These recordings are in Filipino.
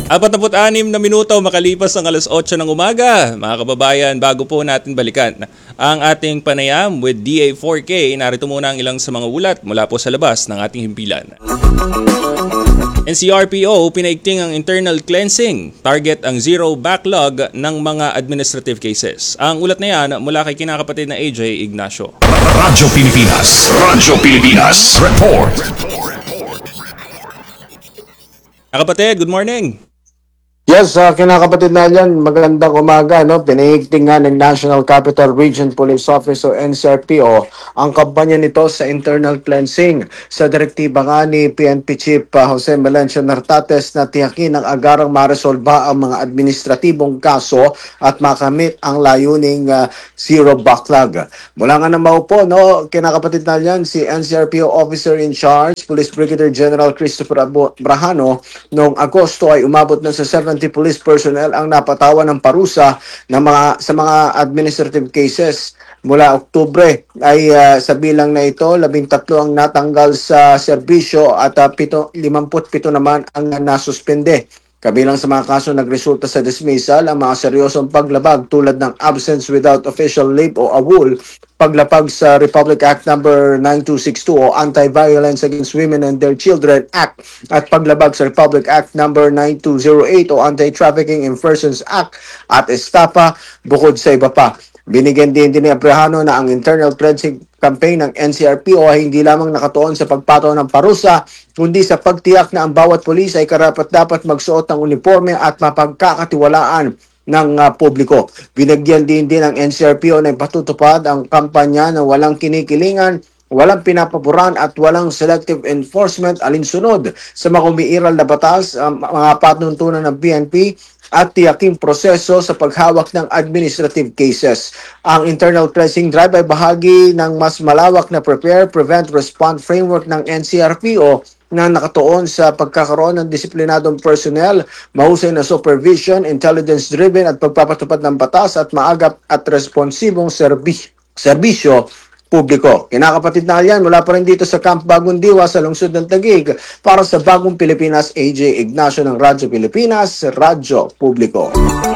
46 na minuto makalipas ang alas 8 ng umaga. Mga kababayan, bago po natin balikan ang ating panayam with DA4K, narito muna ang ilang sa mga ulat mula po sa labas ng ating himpilan. NCRPO, pinaigting ang internal cleansing. Target ang zero backlog ng mga administrative cases. Ang ulat na yan mula kay kinakapatid na AJ Ignacio. Radyo Pilipinas. Radyo Pilipinas. Report. Kapatid, good morning. Yes, kinakapatid na yan, magandang umaga. No? Pinahigting nga ng National Capital Region Police Office o NCRPO ang kampanya nito sa internal cleansing. Sa direktiba nga ni PNP Chief Jose Melencio Nartates na tiyakin ang agarang maresolba ang mga administratibong kaso at makamit ang layuning zero backlog. Mula nga na maupo, no, kinakapatid na yan si NCRPO Officer in Charge, Police Brigadier General Christopher Brajano, noong Agosto ay umabot na sa 70 police personnel ang napatawan ng parusa sa mga administrative cases. Mula Oktubre ay sa bilang na ito, 13 ang natanggal sa serbisyo at 57 naman ang nasuspende. Kabilang sa mga kaso nagresulta sa dismissal ang mga seryosong paglabag tulad ng absence without official leave o AWOL, paglapag sa Republic Act No. 9262 o Anti-Violence Against Women and Their Children Act at paglabag sa Republic Act No. 9208 o Anti-Trafficking in Persons Act at estafa, bukod sa iba pa. Binigyan din ni Abrahano na ang internal cleansing campaign ng NCRPO ay hindi lamang nakatuon sa pagpataw ng parusa, kundi sa pagtiyak na ang bawat pulis ay karapat-dapat magsuot ng uniforme at mapagkakatiwalaan ng publiko. Binigyan din ng NCRPO na ipatutupad ang kampanya na walang kinikilingan, walang pinapaboran at walang selective enforcement alinsunod sa mga umiiral na batas, mga patuntunan ng PNP at tiyaking proseso sa paghawak ng administrative cases. Ang internal cleansing drive ay bahagi ng mas malawak na Prepare, Prevent, Respond framework ng NCRPO na nakatuon sa pagkakaroon ng disiplinadong personnel, mahusay na supervision, intelligence-driven at pagpapatupad ng batas at maagap at responsibong serbisyo publiko. Kinakapatid na yan, mula pa rin dito sa Camp Bagong Diwa sa lungsod ng Taguig para sa Bagong Pilipinas, AJ Ignacio ng Radyo Pilipinas, Radyo Publiko.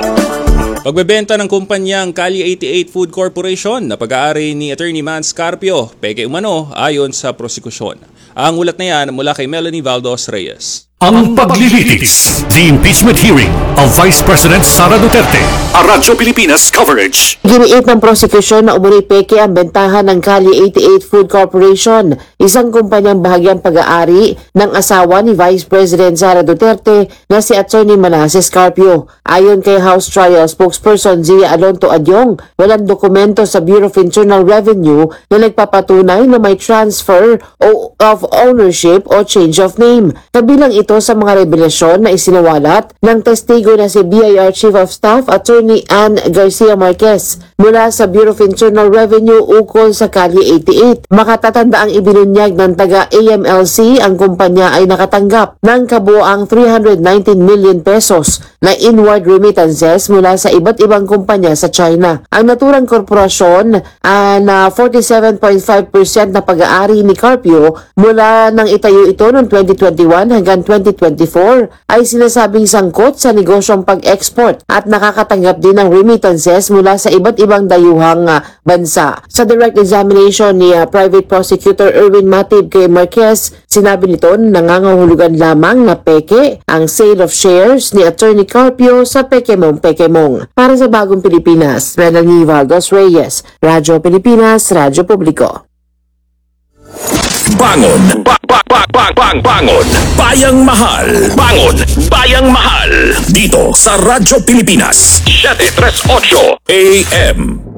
Pagbebenta ng kumpanyang Kali 88 Food Corporation na pag-aari ni Attorney Man Scarpio, peke umano ayon sa prosekusyon. Ang ulat na yan mula kay Melanie Valdos Reyes. Ang paglilitis. The impeachment hearing of Vice President Sara Duterte. A Radyo Pilipinas coverage. Giniit ng prosekusyon na umuwi peke ang bentahan ng Kali 88 Food Corporation, isang kumpanyang bahagyang pag-aari ng asawa ni Vice President Sara Duterte na si Attorney Manasseh Scarpio. Ayon kay House Trial spokesperson Zia Alonto Adyong, walang dokumento sa Bureau of Internal Revenue na nagpapatunay na may transfer of ownership o change of name. Kabilang ito sa mga revelasyon na isinawalat ng testigo na si BIR Chief of Staff Attorney Ann Garcia Marquez mula sa Bureau of Internal Revenue ukol sa Kali 88. Makatatanda ang ibinunyag ng taga-AMLC, ang kumpanya ay nakatanggap ng kabuoang 319 million pesos na inward remittances mula sa iba't ibang kumpanya sa China. Ang naturang korporasyon na 47.5% na pag-aari ni Carpio mula nang itayo ito noong 2021 hanggang 2024 ay sinasabing sangkot sa negosyong pag-export at nakakatanggap din ng remittances mula sa iba't ibang dayuhang bansa. Sa direct examination ni Private Prosecutor Erwin Matib kay Marquez, sinabi nito nangangahulugan lamang na peke ang sale of shares ni Attorney Carpio sa Pekemong. Para sa Bagong Pilipinas, Melanie Valdos Reyes, Radyo Pilipinas, Radyo Publiko. Bangon. Bangon. Bayang Mahal. Bangon. Bayang Mahal. Dito sa Radyo Pilipinas. 738 AM.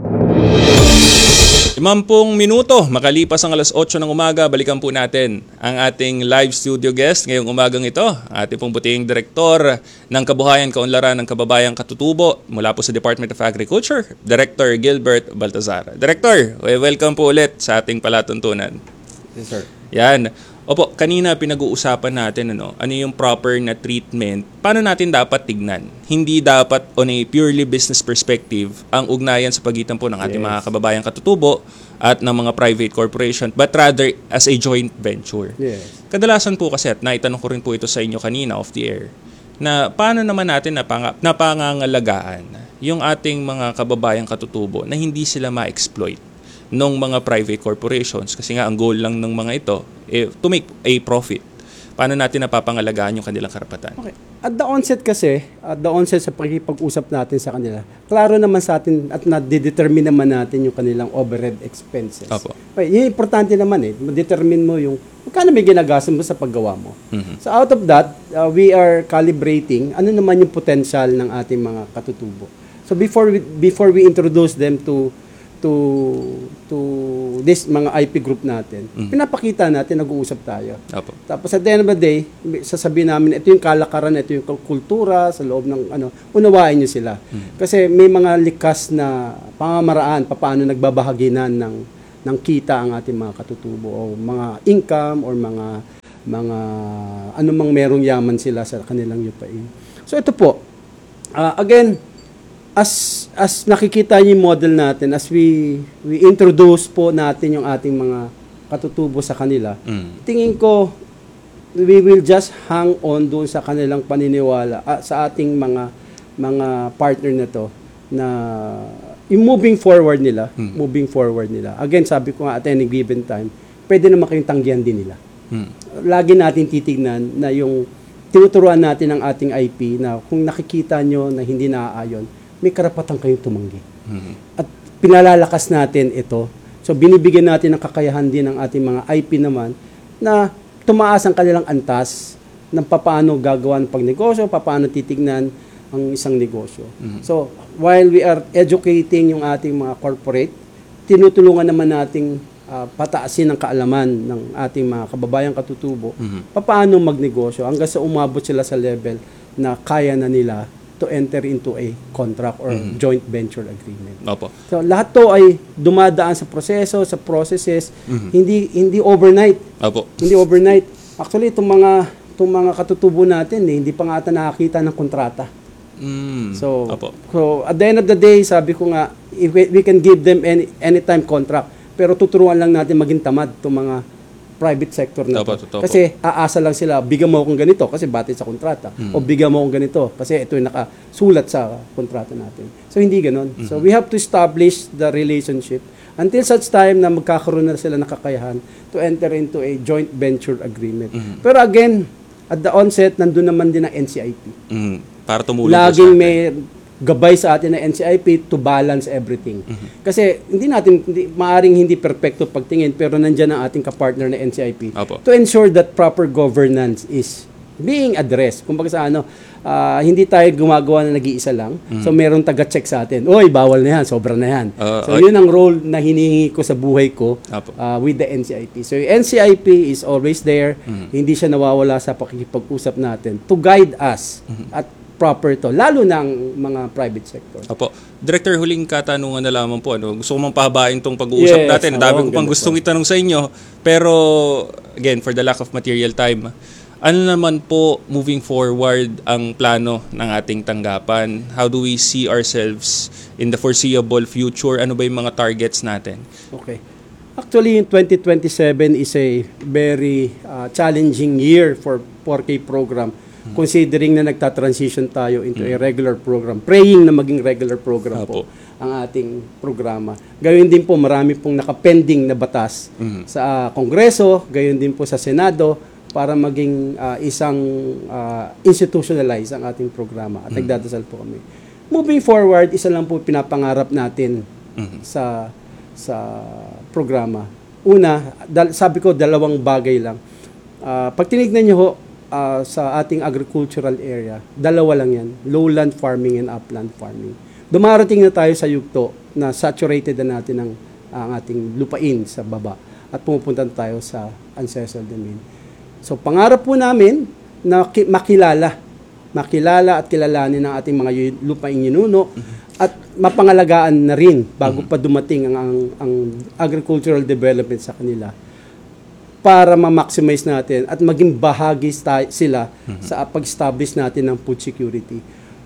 50 minuto makalipas ang alas 8 ng umaga, balikan po natin ang ating live studio guest ngayong umagang ito. Ating pong butihing direktor ng Kabuhayan, Kaunlaran ng Kababayang Katutubo mula po sa Department of Agriculture, Director Gilbert Baltazar. Director, welcome po ulit sa ating palatuntunan. Yes, sir. Yan. Opo, kanina pinag-uusapan natin ano yung proper na treatment. Paano natin dapat tignan? Hindi dapat on a purely business perspective ang ugnayan sa pagitan po ng ating mga kababayang katutubo at ng mga private corporation, but rather as a joint venture. Yes. Kadalasan po kasi, at naitanong ko rin po ito sa inyo kanina off the air, na paano naman natin napangangalagaan yung ating mga kababayang katutubo na hindi sila ma-exploit ng mga private corporations kasi nga ang goal lang ng mga ito to make a profit. Paano natin napapangalagaan yung kanilang karapatan? Okay. At the onset sa pagkikipag-usap natin sa kanila, klaro naman sa atin at na-determine naman natin yung kanilang overhead expenses. Opo. Okay, yun importante naman ma-determine mo yung magkano may ginagastos mo sa paggawa mo. So out of that, we are calibrating ano naman yung potential ng ating mga katutubo. So before we introduce them to this mga IP group natin, pinapakita natin, nag-uusap tayo. Opo. Tapos at the end of the day, sasabihin namin, ito yung kalakaran, ito yung kultura sa loob ng unawain nyo sila. Kasi may mga likas na pamamaraan, paano nagbabahaginan ng kita ang ating mga katutubo o mga income or mga anumang merong yaman sila sa kanilang yupain. So ito po, again, as nakikita niyo yung model natin, as we introduce po natin yung ating mga katutubo sa kanila, tingin ko, we will just hang on doon sa kanilang paniniwala, sa ating mga partner na to, na yung moving forward nila. Again, sabi ko nga, at any given time, pwede naman kayong tanggihan din nila. Lagi natin titignan na yung tinuturuan natin ng ating IP na kung nakikita nyo na hindi naaayon, may karapatan kayong tumanggi. At pinalalakas natin ito. So, binibigyan natin ng kakayahan din ng ating mga IP naman na tumaas ang kanilang antas ng paano gagawa ng pagnegosyo, paano titignan ang isang negosyo. So, while we are educating yung ating mga corporate, tinutulungan naman nating pataasin ang kaalaman ng ating mga kababayang katutubo, paano magnegosyo hanggang sa umabot sila sa level na kaya na nila to enter into a contract or joint venture agreement. Opo. So lahat to ay dumadaan sa proseso, sa processes, hindi overnight. Opo. Hindi overnight. Actually itong mga katutubo natin hindi pa nga ata nakakita ng kontrata. So at the end of the day, sabi ko nga, if we can give them anytime contract, pero tuturuan lang natin maging tamad itong mga private sector na to. Kasi aasa lang sila, bigyan mo akong ganito kasi batid sa kontrata. O bigyan mo akong ganito kasi ito yung nakasulat sa kontrata natin. So hindi ganun. So we have to establish the relationship until such time na magkakaroon na sila ng kakayahan to enter into a joint venture agreement. Pero again, at the onset, nandun naman din ang NCIP. Para tumulong laging may gabay sa atin ng NCIP to balance everything. Kasi maaring hindi perfecto pagtingin, pero nandiyan ang ating kapartner na NCIP to ensure that proper governance is being addressed. Kumbaga sa hindi tayo gumagawa na nag-iisa lang. So meron taga-check sa atin. Oy, bawal na yan, sobra na yan. So yun ang role na hinihingi ko sa buhay ko with the NCIP. So yung NCIP is always there. Hindi siya nawawala sa pakikipag-usap natin to guide us at proper to, lalo ng mga private sector. Opo. Director, huling katanungan na lamang po. Gusto ko mang pahabain itong pag-uusap natin. Dami ko pang gustong itanong sa inyo. Pero, again, for the lack of material time, ano naman po, moving forward, ang plano ng ating tanggapan? How do we see ourselves in the foreseeable future? Ano ba yung mga targets natin? Okay. Actually, yung 2027 is a very challenging year for 4K program. Considering na nagta-transition tayo into a regular program, praying na maging regular program po ang ating programa. Gayon din po, marami pong nakapending na batas sa Kongreso, gayon din po sa Senado para maging isang institutionalize ang ating programa at nagdadasal po kami. Moving forward, isa lang po pinapangarap natin sa programa. Una, sabi ko dalawang bagay lang. Pag tinignan niyo ho, sa ating agricultural area, dalawa lang yan, lowland farming and upland farming. Dumarating na tayo sa yugto na saturated na natin ang ating lupain sa baba at pumupunta tayo sa ancestral domain. So pangarap po namin na makilala at kilalanin ang ating mga lupaing ninuno at mapangalagaan na rin bago pa dumating ang agricultural development sa kanila, para ma-maximize natin at maging bahagi sila sa pag-establish natin ng food security.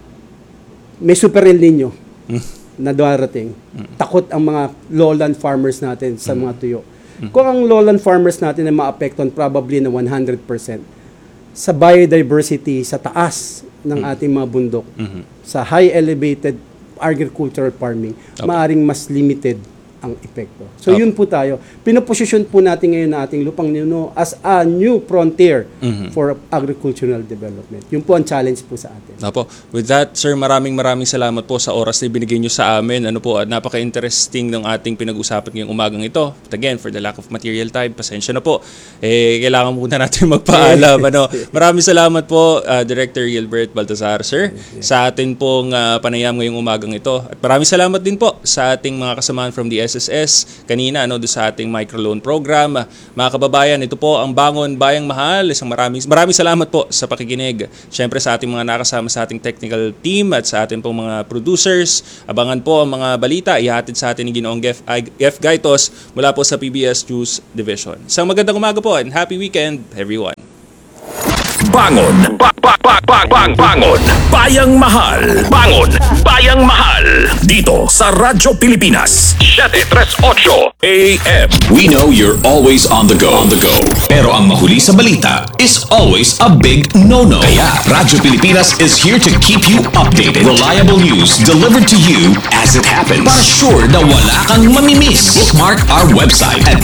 May super El Nino na darating. Takot ang mga lowland farmers natin sa mga tuyo. Kung ang lowland farmers natin ay ma-apekton probably na 100%, sa biodiversity, sa taas ng ating mga bundok sa high elevated agricultural farming, maaring mas limited ang epekto. So yun po tayo. Pinoposisyon po natin ngayon na ating lupang ninuno as a new frontier for agricultural development. Yun po ang challenge po sa atin. Apo. With that, sir, maraming salamat po sa oras na binigay nyo sa amin. Napaka-interesting ng ating pinag-usapan ngayong umagang ito. But again, for the lack of material time, pasensya na po. Kailangan muna natin magpaalam. Maraming salamat po, Director Gilbert Baltazar, sir, sa atin pong panayam ngayong umagang ito. At maraming salamat din po sa ating mga kasamahan from the SSS kanina doon sa ating microloan program. Mga kababayan, ito po ang Bangon Bayang Mahal. Maraming salamat po sa pakikinig. Siyempre sa ating mga nakasama sa ating technical team at sa ating pong mga producers. Abangan po ang mga balita ihatid sa atin ni Ginoong F. Gaitos mula po sa PBS News Division. Isang magandang umaga po and happy weekend everyone. Bangon. Bangon. Bayang Mahal. Bangon. Bayang Mahal. Dito sa Radyo Pilipinas. 738 AM. We know you're always on the go. Pero ang mahuli sa balita is always a big no-no. Kaya Radyo Pilipinas is here to keep you updated. Reliable news delivered to you as it happens. Para sure na wala kang mamimiss. Bookmark our website at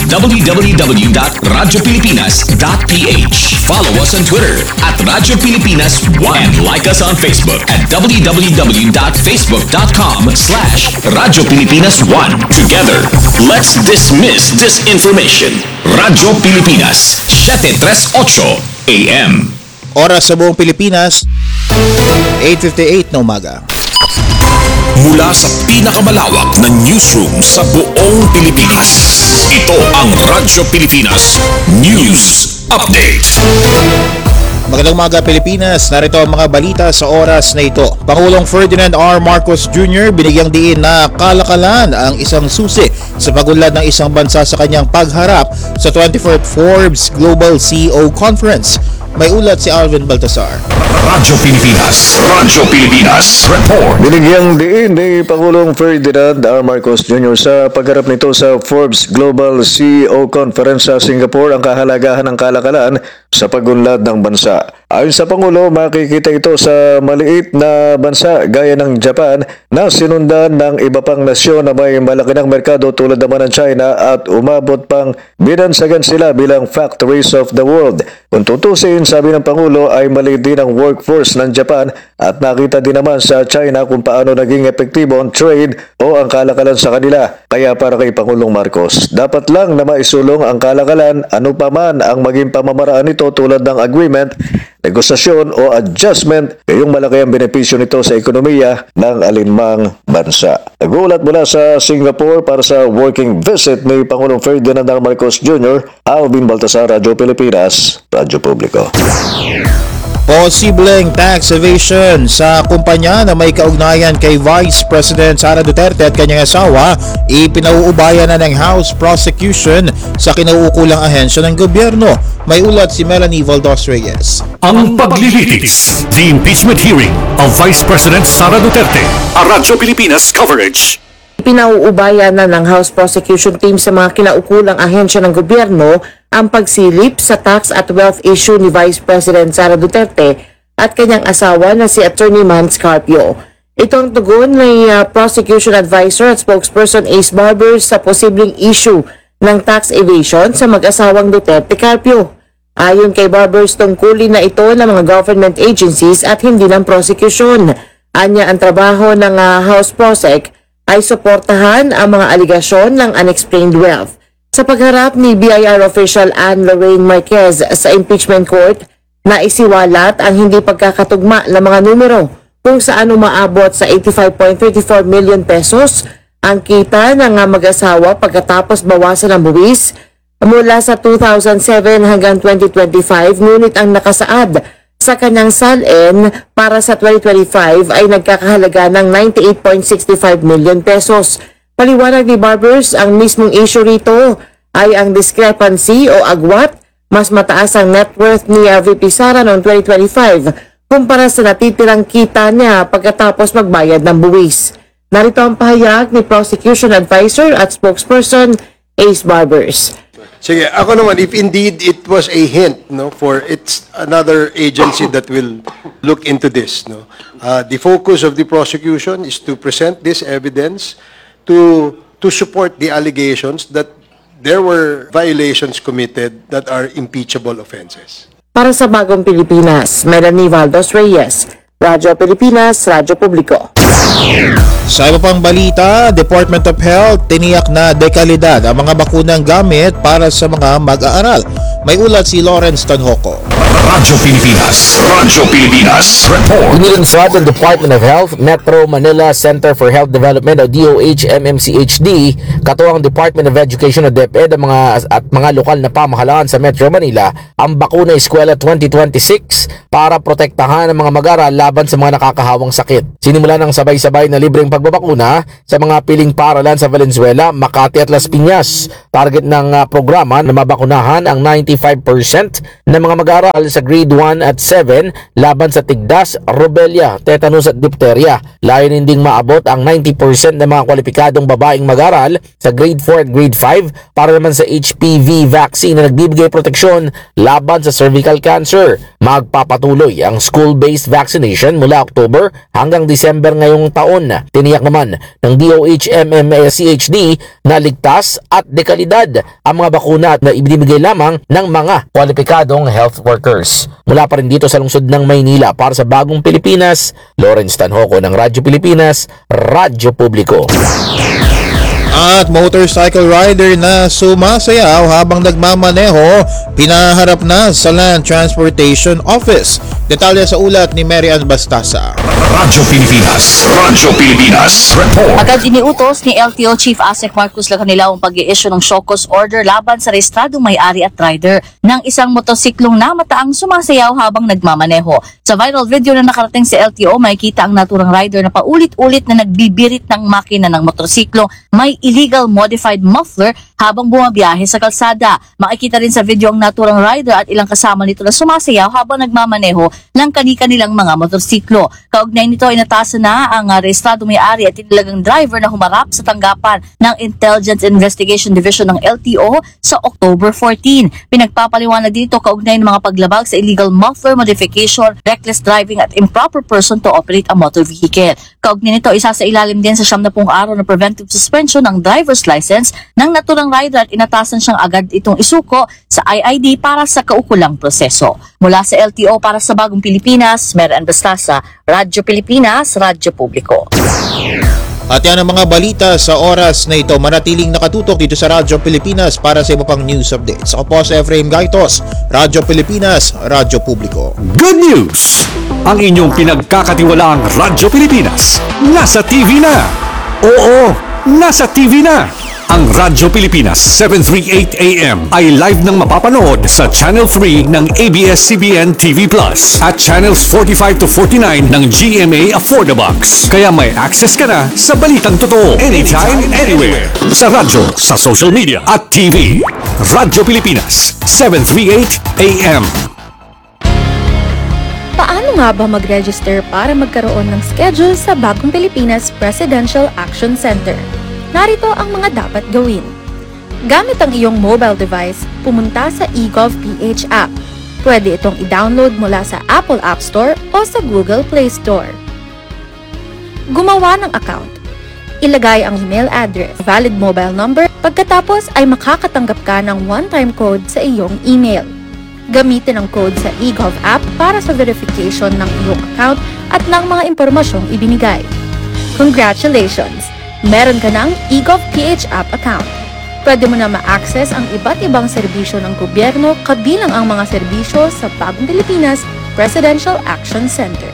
www.radiopilipinas.ph. Follow us on Twitter at Radyo Pilipinas 1 and like us on Facebook at www.facebook.com/Radyo Pilipinas 1. Together, let's dismiss disinformation. Radyo Pilipinas 738 AM. Oras sa buong Pilipinas, 8:58 na umaga. Mula sa pinakamalawak na newsroom sa buong Pilipinas. Ito ang Radyo Pilipinas News Update. Magandang umaga Pilipinas, narito ang mga balita sa oras na ito. Pangulong Ferdinand R. Marcos Jr. binigyang diin na kalakalan ang isang susi sa pagunlad ng isang bansa sa kanyang pagharap sa 24th Forbes Global CEO Conference. May ulat si Alvin Baltasar. Radyo Pilipinas Report. Binigyang diin ni Pangulong Ferdinand R. Marcos Jr. sa pagharap nito sa Forbes Global CEO Conference sa Singapore ang kahalagahan ng kalakalan sa pagunlad ng bansa. Ayon sa Pangulo, makikita ito sa maliit na bansa gaya ng Japan na sinundan ng iba pang nasyon na may malaki ng merkado tulad naman ng China at umabot pang binansagan sila bilang factories of the world. Kung tutusin, sabi ng Pangulo, ay maliit din ang workforce ng Japan at nakita din naman sa China kung paano naging epektibo ang trade o ang kalakalan sa kanila. Kaya para kay Pangulong Marcos, dapat lang na maisulong ang kalakalan ano pa man ang maging pamamaraan nito tulad ng agreement, negosasyon o adjustment, ngayong malaki ang benepisyo nito sa ekonomiya ng alinmang bansa. Nagulat mula sa Singapore para sa working visit ni Pangulong Ferdinand R. Marcos Jr., Alvin Baltasar, Radyo Pilipinas, Radyo Publiko. Posibleng tax evasion sa kumpanya na may kaugnayan kay Vice President Sara Duterte at kanyang asawa, ipinauubayan na ng House Prosecution sa kinauukulang ahensya ng gobyerno. May ulat si Melanie Valdos Reyes. Ang paglilitis, the impeachment hearing of Vice President Sara Duterte. Radyo Pilipinas coverage. Pinauubayan na ng House Prosecution Team sa mga kinaukulang ahensya ng gobyerno ang pagsilip sa tax at wealth issue ni Vice President Sara Duterte at kanyang asawa na si Attorney Mans Carpio. Ito ang tugon ni Prosecution Advisor at Spokesperson Ace Barbers sa posibleng issue ng tax evasion sa mag-asawang Duterte Carpio. Ayon kay Barbers, tungkulin na ito ng mga government agencies at hindi ng prosecution. Anya, ang trabaho ng House Prosec ay suportahan ang mga aligasyon ng unexplained wealth. Sa pagharap ni BIR official Anne-Lorraine Marquez sa impeachment court, naisiwalat ang hindi pagkakatugma ng mga numero kung saan umaabot sa 85.34 million pesos ang kita ng mag-asawa pagkatapos bawasan ang buwis mula sa 2007 hanggang 2025, ngunit ang nakasaad sa kanyang salin para sa 2025 ay nagkakahalaga ng 98.65 million pesos. Paliwanag ni Barbers, ang mismong issue rito ay ang discrepancy o agwat. Mas mataas ang net worth ni VP Sara noong 2025 kumpara sa natitirang kita niya pagkatapos magbayad ng buwis. Narito ang pahayag ni Prosecution Advisor at Spokesperson Ace Barbers. Sige, ako naman, if indeed it was a hint, no, for it's another agency that will look into this, no. The focus of the prosecution is to present this evidence to support the allegations that there were violations committed that are impeachable offenses. Para sa Bagong Pilipinas, Melanie Valdos Reyes, Radyo Pilipinas, Radyo Publiko. Sa iba pang balita, Department of Health tiniyak na dekalidad ang mga bakunang gamit para sa mga mag-aaral. May ulat si Lawrence Tanhoco. Radyo Pilipinas Report. Inilunsad ng Department of Health, Metro Manila Center for Health Development o DOH-MMCHD, katuwang Department of Education o DepEd at mga lokal na pamahalaan sa Metro Manila ang Bakuna Eskwela 2026 para protektahan ang mga mag-aaral laban sa mga nakakahawang sakit. Sinimula ng sabay-sabay na libreng pagbabakuna sa mga piling paaralan sa Valenzuela, Makati at Las Piñas. Target ng programa na mabakunahan ang 95% ng mga mag-aaral sa grade 1 at 7 laban sa tigdas, rubella, tetanus at diphtheria. Layunin ding maabot ang 90% ng mga kwalipikadong babaeng mag-aaral sa grade 4 at grade 5 para naman sa HPV vaccine na nagbibigay proteksyon laban sa cervical cancer. Magpapatuloy ang school-based vaccination mula October hanggang December ngayong taon. Tiniyak naman ng DOH-MMCHD na ligtas at dekalidad ang mga bakuna at na ibinibigay lamang ng mga kwalipikadong health workers. Mula pa rin dito sa lungsod ng Maynila para sa Bagong Pilipinas, Lawrence Tanhoco ng Radyo Pilipinas, Radyo Publiko. At motorcycle rider na sumasayaw habang nagmamaneho, pinaharap na sa Land Transportation Office. Detalye sa ulat ni Mary Ann Bastasa. Radyo Pilipinas Report. Agad iniutos ni LTO Chief Asek Marcos Lacanila ang pag-i-issue ng show cause order laban sa rehistradong may-ari at rider ng isang motosiklong namataang sumasayaw habang nagmamaneho. Sa viral video na nakarating sa LTO, makikita ang naturang rider na paulit-ulit na nagbibirit ng makina ng motorsiklo may illegal modified muffler habang bumabiyahe sa kalsada. Makikita rin sa video ang naturang rider at ilang kasama nito na sumasayaw habang nagmamaneho ng kani-kanilang mga motorsiklo. Kaugnay nito, inatasan na ang rehistradong may-ari at inilagang driver na humarap sa tanggapan ng Intelligence Investigation Division ng LTO sa October 14. Pinagpapaliwanag dito kaugnay ng mga paglabag sa illegal muffler modification, reckless driving at improper person to operate a motor vehicle. Kaugnay nito, isa sa ilalim din sa 70 araw na preventive suspension ng driver's license ng naturang rider at inatasan siyang agad itong isuko sa IID para sa kaukulang proseso. Mula sa LTO para sa Bagong Pilipinas, Mary Ann Bastasa, Radyo Pilipinas, Radyo Publiko. At yan ang mga balita sa oras na ito. Manatiling nakatutok dito sa Radyo Pilipinas para sa iba pang news updates. Ako po si Efraim Gaitos, Radyo Pilipinas, Radyo Publiko. Good news! Ang inyong pinagkakatiwalaang Radyo Pilipinas nasa TV na! Oo, nasa TV na! Ang Radyo Pilipinas 738 AM ay live nang mapapanood sa Channel 3 ng ABS-CBN TV Plus at Channels 45 to 49 ng GMA Affordabox. Kaya may access ka na sa balitang totoo anytime, anywhere. Sa radyo, sa social media at TV. Radyo Pilipinas 738 AM. Paano nga ba mag-register para magkaroon ng schedule sa Bagong Pilipinas Presidential Action Center? Narito ang mga dapat gawin. Gamit ang iyong mobile device, pumunta sa eGovPH app. Pwede itong i-download mula sa Apple App Store o sa Google Play Store. Gumawa ng account. Ilagay ang email address, valid mobile number, pagkatapos ay makakatanggap ka ng one-time code sa iyong email. Gamitin ang code sa eGov app para sa verification ng iyong account at ng mga impormasyong ibinigay. Congratulations! Meron ka ng eGovPH app account. Pwede mo na ma-access ang iba't ibang serbisyo ng gobyerno kabilang ang mga serbisyo sa Bagong Pilipinas Presidential Action Center.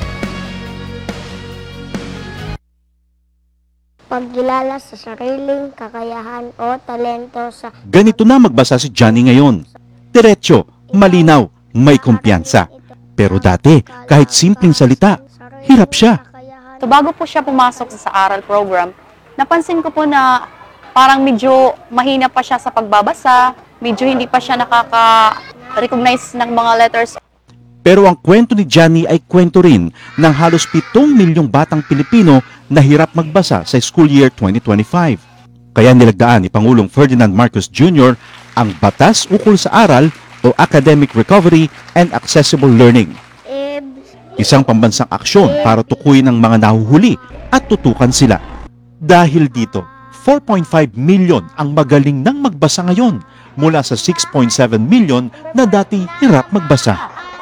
Pagkilala sa sariling kakayahan o talento sa... Ganito na magbasa si Johnny ngayon. Diretso, malinaw, may kumpiyansa. Pero dati, kahit simpleng salita, hirap siya. So bago po siya pumasok sa aral program, napansin ko po na parang medyo mahina pa siya sa pagbabasa, medyo hindi pa siya nakaka-recognize ng mga letters. Pero ang kwento ni Johnny ay kwento rin ng halos 7 milyong batang Pilipino na hirap magbasa sa school year 2025. Kaya nilagdaan ni Pangulong Ferdinand Marcos Jr. ang batas ukol sa aral o academic recovery and accessible learning. Isang pambansang aksyon para tukuyin ang mga nahuhuli at tutukan sila. Dahil dito, 4.5 million ang magaling nang magbasa ngayon mula sa 6.7 million na dati hirap magbasa.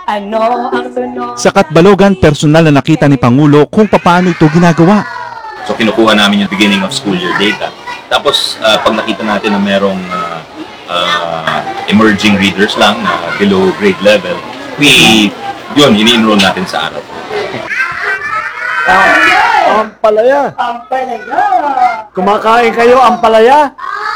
Sa Katbalogan, personal na nakita ni Pangulo kung paano ito ginagawa. So kinukuha namin yung beginning of school year data. Tapos pag nakita natin na merong emerging readers lang na below grade level, yun, ini-enroll natin sa araw. Ampalaya. Kumakain kayo ampalaya?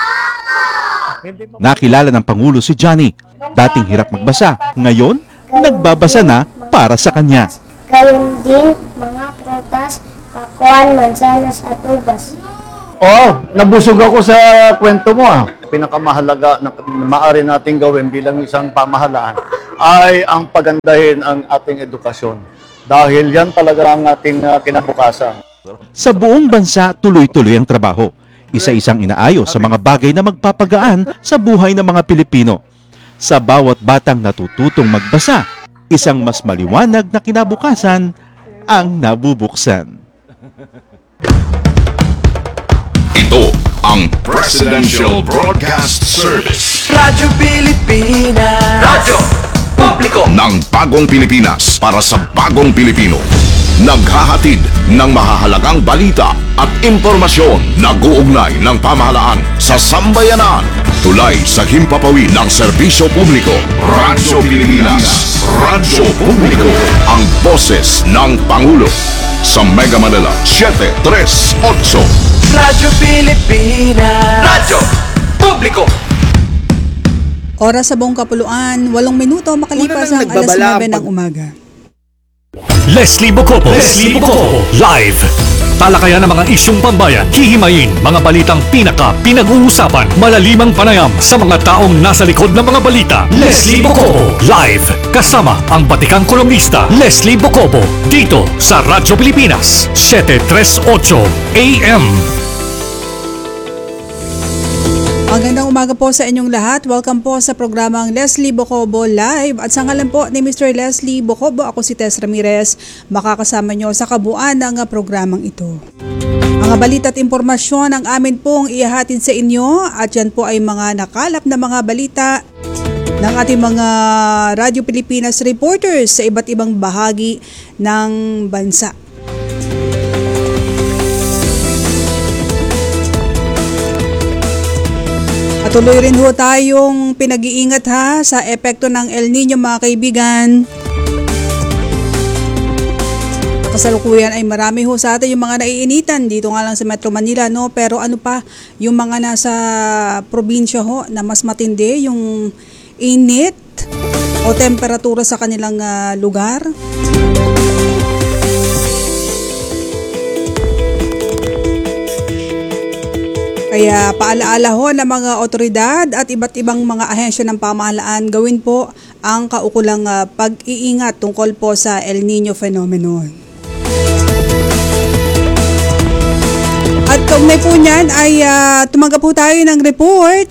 Nakilala ng Pangulo si Johnny. Dating hirap magbasa, ngayon nagbabasa na para sa kanya. Gayun din mga prutas, pakuan, mansanas at ubas. Nabusog ako sa kwento mo Pinakamahalaga na maaari nating gawin bilang isang pamahalaan ay ang pagandahin ang ating edukasyon. Dahil yan talaga ang ating kinabukasan. Sa buong bansa, tuloy-tuloy ang trabaho. Isa-isang inaayos sa mga bagay na magpapagaan sa buhay ng mga Pilipino. Sa bawat batang natututong magbasa, isang mas maliwanag na kinabukasan ang nabubuksan. Ito ang Presidential Broadcast Service. Radyo Pilipinas. Radyo Publiko ng bagong Pilipinas para sa bagong Pilipino. Naghahatid ng mahahalagang balita at impormasyon na guugnay ng pamahalaan sa sambayanan. Tulay sa himpapawid ng serbisyo publiko. Radyo Pilipinas. Radyo Publiko. Ang boses ng Pangulo. Sa Mega Manila, 738. Radyo Pilipinas. Radyo Publiko. Oras sa buong kapuluan, 8 minuto makalipas ang alas 9 ng umaga. Leslie Bocopo. Live. Talakayan ng mga isyong pambayan, hihimayin mga balitang pinag-uusapan, malalimang panayam sa mga taong nasa likod ng mga balita. Leslie Bocopo. Live. Kasama ang batikang kolumnista, Leslie Bocopo. Dito sa Radyo Pilipinas, 738 AM. Magandang umaga po sa inyong lahat. Welcome po sa programang Leslie Bocobo Live. At sa ngalan po ni Mr. Leslie Bocobo, ako si Tess Ramirez, makakasama nyo sa kabuuan ng programang ito. Mga balita at impormasyon ang amin pong ihahatid sa inyo at yan po ay mga nakalap na mga balita ng ating mga Radyo Pilipinas reporters sa iba't ibang bahagi ng bansa. Tuloy rin ho tayong pinag-iingat sa epekto ng El Nino mga kaibigan. Kasalukuyan ay marami ho sa atin yung mga naiinitan dito nga lang sa Metro Manila, no? Pero ano pa yung mga nasa probinsya ho na mas matindi yung init o temperatura sa kanilang lugar. Kaya paalaala ho ng mga otoridad at iba't ibang mga ahensya ng pamahalaan gawin po ang kaukulang pag-iingat tungkol po sa El Nino phenomenon. At kaugnay po niyan ay tumanggap po tayo ng report.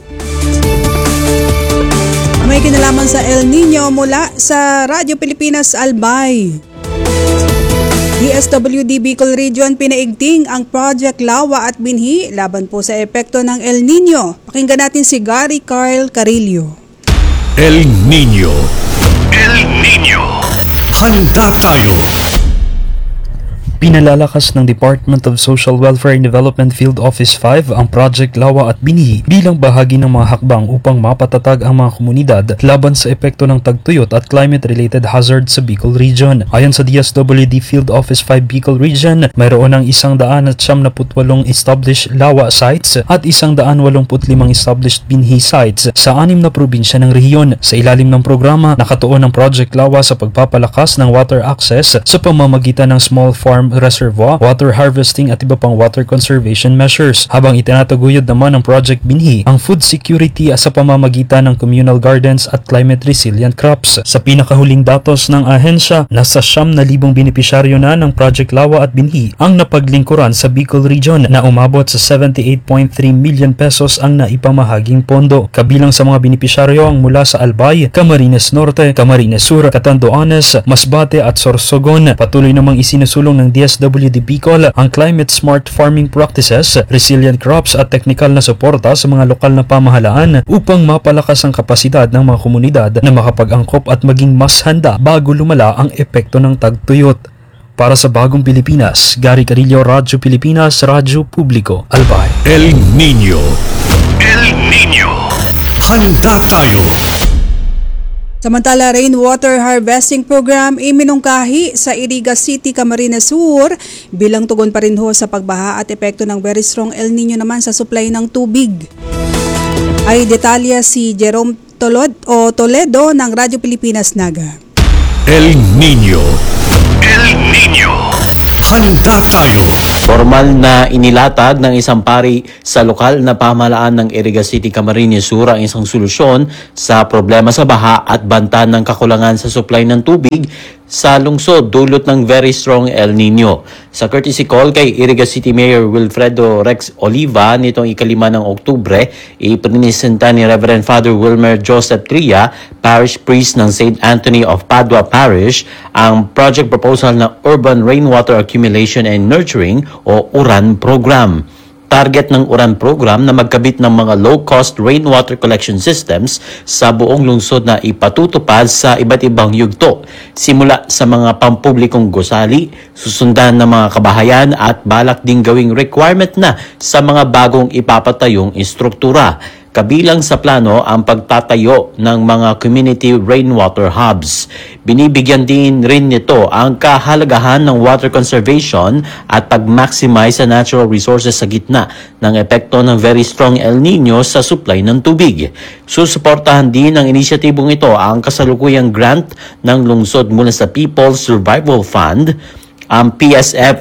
May kinalaman sa El Nino mula sa Radyo Pilipinas Albay. DSWD Bicol Region pinaigting ang Project Lawa at Binhi laban po sa epekto ng El Nino. Pakinggan natin si Gary Carl Carillo. El Nino. Handa tayo. Pinalalakas ng Department of Social Welfare and Development Field Office 5 ang Project Lawa at Binhi bilang bahagi ng mga hakbang upang mapatatag ang mga komunidad laban sa epekto ng tagtuyot at climate-related hazards sa Bicol Region. Ayon sa DSWD Field Office 5 Bicol Region, mayroon ng 178 established Lawa sites at 185 established Binhi sites sa 6 na probinsya ng rehiyon. Sa ilalim ng programa, nakatuon ang Project Lawa sa pagpapalakas ng water access sa pamamagitan ng small farm reservoir, water harvesting at iba pang water conservation measures. Habang itinataguyod naman ng Project Binhi ang food security sa pamamagitan ng communal gardens at climate resilient crops. Sa pinakahuling datos ng ahensya, nasa 9,000 benepisyaryo na ng Project Lawa at Binhi ang napaglingkuran sa Bicol Region na umabot sa 78.3 million pesos ang naipamahaging pondo. Kabilang sa mga benepisyaryo ang mula sa Albay, Camarines Norte, Camarines Sur, Catanduanes, Masbate at Sorsogon. Patuloy namang isinusulong ng DSWD Bicol ang climate smart farming practices, resilient crops at technical na suporta sa mga lokal na pamahalaan upang mapalakas ang kapasidad ng mga komunidad na makapag-angkop at maging mas handa bago lumala ang epekto ng tagtuyot. Para sa Bagong Pilipinas, Gary Carillo, Radyo Pilipinas, Radyo Publiko, Albay. El Nino. El Nino. Handa tayo. Samantala, rainwater harvesting program iminungkahi sa Iriga City, Camarines Sur bilang tugon pa rin ho sa pagbaha at epekto ng very strong El Nino naman sa supply ng tubig. Ay detalya si Jerome Toledo ng Radyo Pilipinas Naga. El Nino. El Nino. Handa tayo. Formal na inilatag ng isang pari sa lokal na pamahalaan ng Iriga City, Camarines Sur ang isang solusyon sa problema sa baha at banta ng kakulangan sa supply ng tubig sa lungsod dulot ng very strong El Nino. Sa courtesy call kay Iriga City Mayor Wilfredo Rex Oliva nitong 5 ng Oktubre, ipresenta ni Reverend Father Wilmer Joseph Tria, Parish Priest ng St. Anthony of Padua Parish, ang project proposal na Urban Rainwater Accumulation and Nurturing o URAN program. Target ng URAN program na magkabit ng mga low-cost rainwater collection systems sa buong lungsod na ipatutupad sa iba't ibang yugto, simula sa mga pampublikong gusali, susundan ng mga kabahayan at balak ding gawing requirement na sa mga bagong ipapatayong istruktura. Kabilang sa plano ang pagtatayo ng mga community rainwater hubs. Binibigyan din rin nito ang kahalagahan ng water conservation at pag-maximize sa natural resources sa gitna ng epekto ng very strong El Nino sa supply ng tubig. Susuportahan din ng inisyatibong ito ang kasalukuyang grant ng lungsod mula sa People's Survival Fund, ang PSF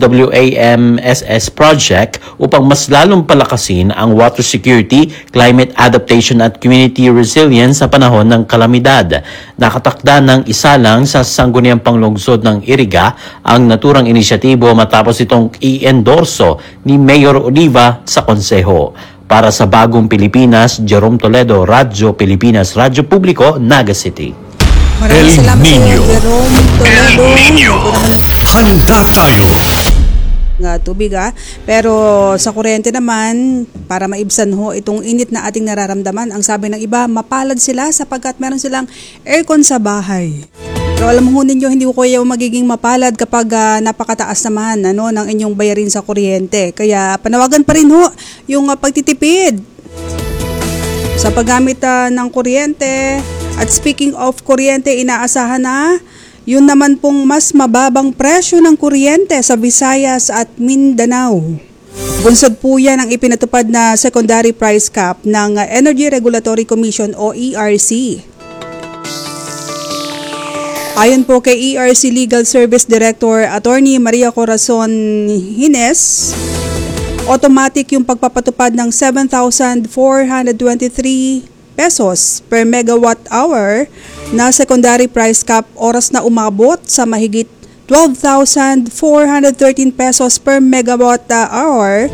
SWAMSS project upang mas lalong palakasin ang water security, climate adaptation at community resilience sa panahon ng kalamidad. Nakatakda ng isa lang sa sangguniang panglungsod ng Iriga ang naturang inisyatibo matapos itong i-endorso ni Mayor Oliva sa konseho. Para sa Bagong Pilipinas, Jerome Toledo, Radyo Pilipinas, Radyo Publiko, Naga City. Maraming salamat sa Jerome Toledo. Handa tayo. Tubig pero sa kuryente naman, para maibsan ho itong init na ating nararamdaman, ang sabi ng iba, mapalad sila sapagkat meron silang aircon sa bahay. Pero alam ho ninyo, hindi ko kayo magiging mapalad kapag napakataas naman ng inyong bayarin sa kuryente. Kaya panawagan pa rin ho yung pagtitipid sa paggamit ng kuryente. At speaking of kuryente, inaasahan na yun naman pong mas mababang presyo ng kuryente sa Visayas at Mindanao. Bunsod po yan ang ipinatupad na secondary price cap ng Energy Regulatory Commission o ERC. Ayon po kay ERC Legal Service Director Attorney Maria Corazon Hines, automatic yung pagpapatupad ng 7,423 pesos per megawatt hour na secondary price cap oras na umabot sa mahigit 12,413 pesos per megawatt hour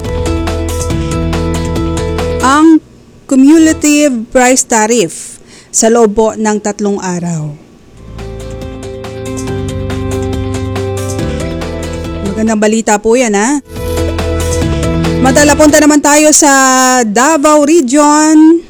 ang cumulative price tariff sa loob po ng 3 araw. Magandang balita po yan Matala, punta naman tayo sa Davao Region.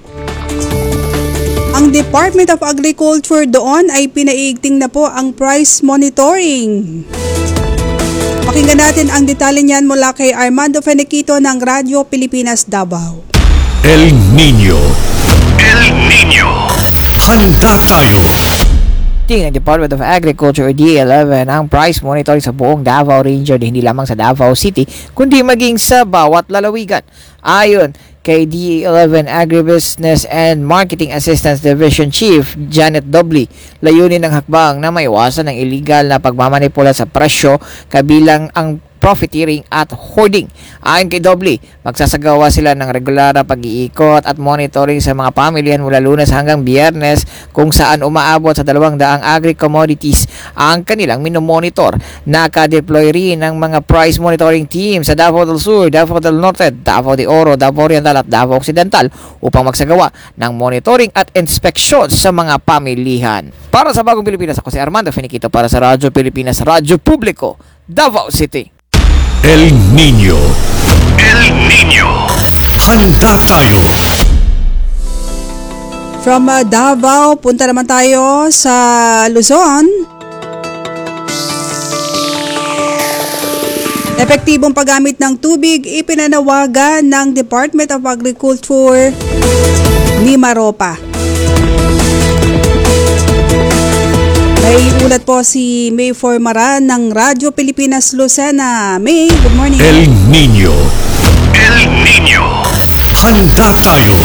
Ang Department of Agriculture doon ay pinaigting na po ang price monitoring. Pakinggan natin ang detalye niyan mula kay Armando Fenequito ng Radyo Pilipinas Davao. El Nino. El Nino. Handa tayo. Ng Department of Agriculture o DA11 ang price monitoring sa buong Davao Region, hindi lamang sa Davao City kundi maging sa bawat lalawigan. Ayon kay DE11 Agribusiness and Marketing Assistance Division Chief Janet Dobley. Layunin ng hakbang na maiwasan ng illegal na pagmamanipula sa presyo kabilang ang profiteering at hoarding. Ayon kay Dobley, magsasagawa sila ng regular na pag-iikot at monitoring sa mga pamilyan mula Lunes hanggang Biyernes kung saan umaabot sa 200 agri-commodities ang kanilang minomonitor. Naka-deploy rin ng mga price monitoring team sa Davao del Sur, Davao del Norte, Davao de Oro, Davao Oriental at Davao Occidental upang magsagawa ng monitoring at inspeksyon sa mga pamilihan. Para sa Bagong Pilipinas, ako si Armando Finiquito para sa Radyo Pilipinas, Radyo Publiko, Davao City. El Niño. El Niño. Handa tayo. From Davao, punta naman tayo sa Luzon. Epektibong paggamit ng tubig ipinanawagan ng Department of Agriculture ni Maropa. May ulat po si May Formaran ng Radyo Pilipinas Lucena. May, good morning. El Niño. El Niño. Handa tayo.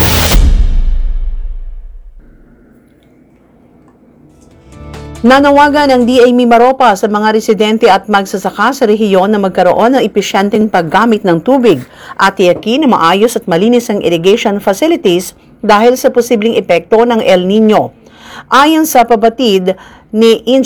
Nanawagan ng DA Mimaropa sa mga residente at magsasaka sa rehiyon na magkaroon ng episyenteng paggamit ng tubig at tiyakin na maayos at malinis ang irrigation facilities dahil sa posibleng epekto ng El Niño. Ayon sa pabatid ni